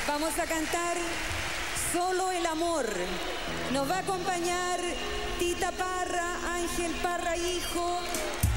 Vamos a cantar Solo el Amor. Nos va a acompañar Tita Parra, Ángel Parra hijo,